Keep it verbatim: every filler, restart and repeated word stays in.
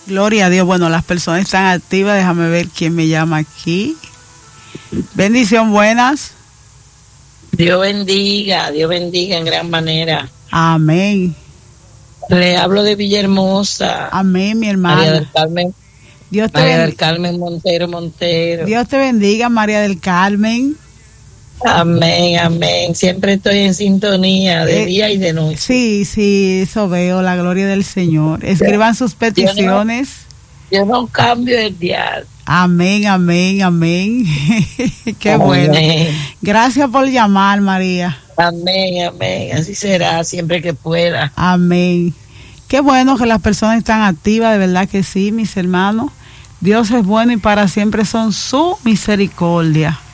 Gloria a Dios. Bueno, las personas están activas. Déjame ver quién me llama aquí. Bendición, buenas. Dios bendiga, Dios bendiga en gran manera. Amén. Le hablo de Villahermosa. Amén, mi hermana. María del Carmen. Dios te María bendiga. del Carmen Montero Montero. Dios te bendiga, María del Carmen. Amén, amén. Siempre estoy en sintonía de eh, día y de noche. Sí, sí, eso veo, la gloria del Señor. Escriban sus peticiones. Yo no, yo no cambio el dial. Amén, amén, amén. Qué amén. bueno. Gracias por llamar, María. Amén, amén. Así será siempre que pueda. Amén. Qué bueno que las personas están activas, de verdad que sí, mis hermanos. Dios es bueno y para siempre son su misericordia.